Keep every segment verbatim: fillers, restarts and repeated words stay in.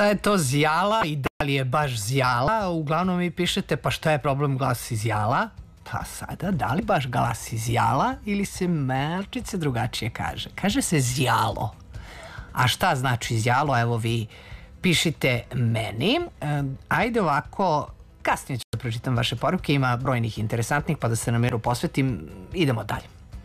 Šta je to zjala i da li je baš zjala? Uglavnom vi pišete pa šta je problem glasi zjala? Pa sada, da li baš glasi zjala ili se malčice drugačije kaže? Kaže se zjalo. A šta znači zjalo? Evo vi pišite meni. Ajde ovako, kasnije ću da pročitam vaše poruke, ima brojnih interesantnih, pa da se na miru posvetim. Idemo dalje.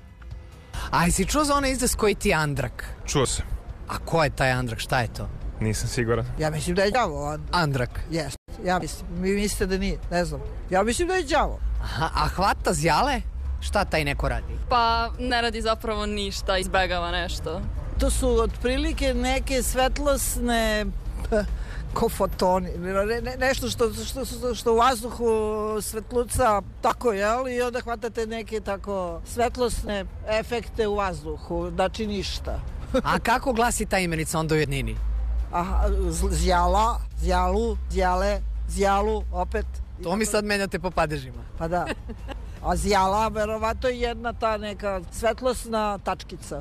A jesi čuo za onaj izraz koji ti je andrak? Čuo sam. A ko je taj andrak? Šta je to? Nisam siguran. Ja mislim da je đavo. Andrak? Jest. Ja mislim, vi mislite da nije, ne znam. Ja mislim da je đavo. Aha, a hvata zjale? Šta taj neko radi? Pa ne radi zapravo ništa, izbegava nešto. To su otprilike neke svetlosne ko fotoni, ne, ne, nešto što, što, što, što u vazduhu svetluca tako, jel? I onda hvatate neke tako svetlosne efekte u vazduhu, znači ništa. A kako glasi ta imenica onda u jednini? Aha, zjala, zjalu, zjale, zjalu, opet. To mi sad menjate po padežima. Pa da. A zjala, verovato je jedna ta neka svetlosna tačkica.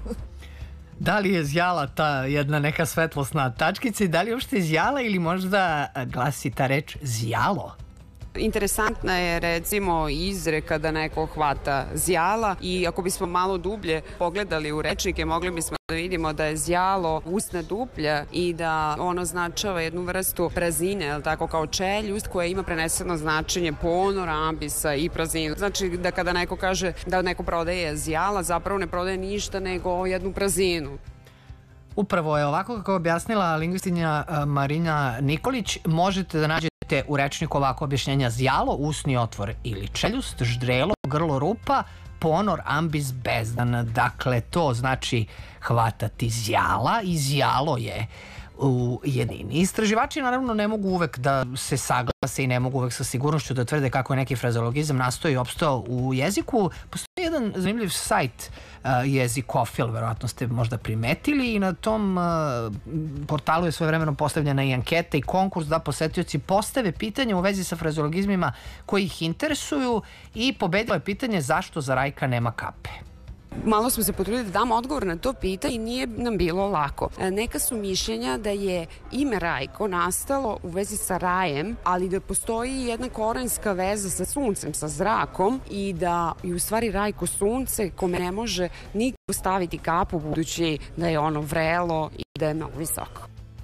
Da li je zjala ta jedna neka svetlosna tačkica i da li je uopšte zjala ili možda glasi ta reč zjalo? Interesantna je recimo izreka da neko hvata zjala i ako bismo malo dublje pogledali u rečnike mogli bismo da vidimo da je zjalo usna duplja i da ono označava jednu vrstu praznine, jel tako, kao čeljust koja ima preneseno značenje ponora, ambisa i prazninu. Znači da kada neko kaže da neko prodaje zjala, zapravo ne prodaje ništa nego jednu prazninu. Upravo je ovako kako objasnila lingvistinja Marina Nikolić, možete da nađete u rečniku ovako objašnjenja: zjalo, usni otvor ili čeljust, ždrelo, grlo, rupa, ponor, ambis, bezdan. Dakle, to znači hvatati zjala i zjalo je u jedini. Istraživači naravno ne mogu uvek da se saglase i ne mogu uvek sa sigurnošću da tvrde kako je neki frazologizam nastao i opstao u jeziku. Postoji jedan zanimljiv sajt uh, Jezikofil, verovatno ste možda primetili, i na tom uh, portalu je svojevremeno postavljena i anketa i konkurs da posetioci postave pitanje u vezi sa frazologizmima koji ih interesuju i pobedilo je pitanje zašto za Rajka nema kape. Malo smo se potrudili da damo odgovor na to pitanje i nije nam bilo lako. Neka su mišljenja da je ime Rajko nastalo u vezi sa rajem, ali da postoji jedna korenska veza sa suncem, sa zrakom i da je u stvari Rajko sunce kome ne može niko staviti kapu budući da je ono vrelo i da je mnogo visoko.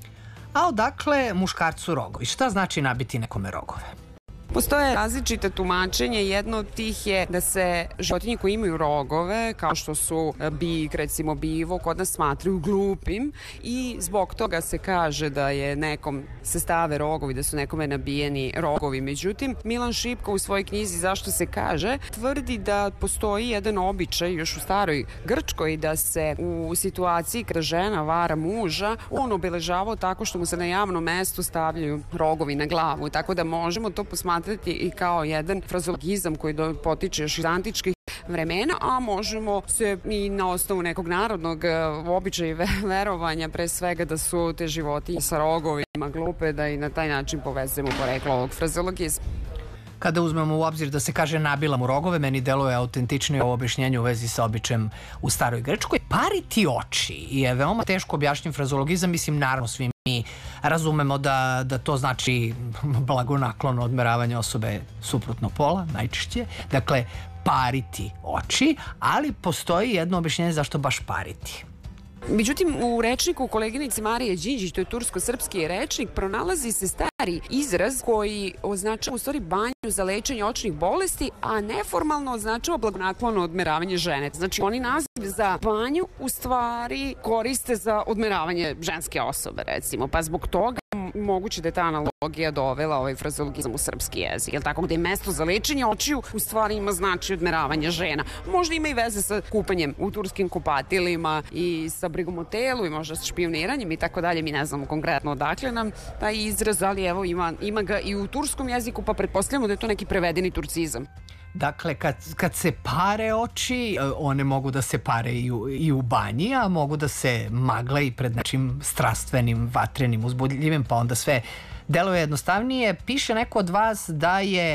A odakle muškarcu rogovi? Šta znači nabiti nekome rogove? Postoje različite tumačenje. Jedno od tih je da se životinje koje imaju rogove, kao što su bik, recimo bivo, kod nas smatraju glupim i zbog toga se kaže da je nekom se stave rogovi, da su nekome nabijeni rogovi. Međutim, Milan Šipka u svojoj knjizi Zašto se kaže tvrdi da postoji jedan običaj još u staroj Grčkoj da se u situaciji kada žena vara muža, on obeležavao tako što mu se na javnom mestu stavljaju rogovi na glavu. Tako da možemo to posmatrati i kao jedan frazologizam koji potiče još iz antičkih vremena, a možemo se i na osnovu nekog narodnog običaja i verovanja pre svega da su te životinje sa rogovima glupe, da i na taj način povezujemo poreklo ovog frazologizma. Kada uzmemo u obzir da se kaže nabila mu rogove, meni deluje autentičnije ovo objašnjenje u vezi sa običajem u staroj Grčkoj. Pariti oči je veoma teško objašnjen frazologizam, mislim, naravno svi mi razumemo da, da to znači blagonaklono odmeravanje osobe suprotno pola, najčešće. Dakle, pariti oči, ali postoji jedno objašnjenje zašto baš pariti. Međutim, u rečniku koleginice Marije Đinđić, to je tursko-srpski rečnik, pronalazi se stari izraz koji označava u stvari banju za lečenje očnih bolesti, a neformalno označava blagonaklono odmeravanje žene. Znači, oni naziv za banju u stvari koriste za odmeravanje ženske osobe, recimo, pa zbog toga moguće da je ta analogija dovela ovaj frazologizam u srpski jezik, jel tako, gde je mesto za lečenje očiju u stvari ima znači odmeravanje žena. Možda ima i veze sa kupanjem u turskim kupatilima i sa brigom o telu i možda sa špijuniranjem i tako dalje. Mi ne znamo konkretno odakle nam taj izraz, ali evo ima, ima ga i u turskom jeziku, pa pretpostavljamo da je to neki prevedeni turcizam. Dakle, kad, kad se pare oči, one mogu da se pare i u, i u banji, a mogu da se magle i pred nečim strastvenim, vatrenim, uzbudljivim, pa onda sve deluje jednostavnije. Piše neko od vas da je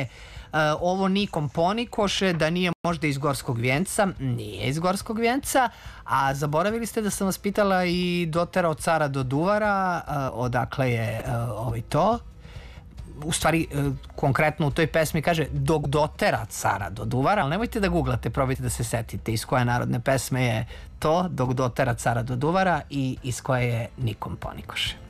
ovo nikom ponikoše, da nije možda iz Gorskog Vijenca. Nije iz Gorskog Vijenca, a zaboravili ste da sam vas pitala i doterao cara do duvara, odakle je ovaj to. U stvari, konkretno u toj pesmi kaže dok dotera cara do duvara, ali nemojte da googlate, probajte da se setite iz koje narodne pesme je to, dok dotera cara do duvara, i iz koje je nikom ponikoše.